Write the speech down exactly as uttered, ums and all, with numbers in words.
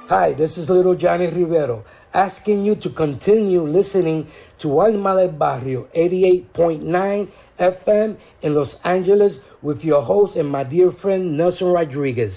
Hi, this is Little Johnny Rivero, asking you to continue listening to Alma del Barrio eighty-eight point nine F M in Los Angeles with your host and my dear friend Nelson Rodriguez.